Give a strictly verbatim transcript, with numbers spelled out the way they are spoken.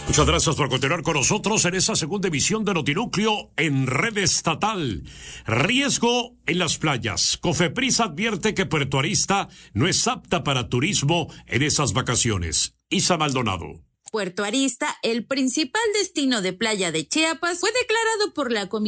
Muchas gracias por continuar con nosotros en esta segunda emisión de Notinúcleo en red estatal. Riesgo en las playas. Cofepris advierte que Puerto Arista no es apta para turismo en esas vacaciones. Isa Maldonado. Puerto Arista, el principal destino de playa de Chiapas, fue declarado por la Comisión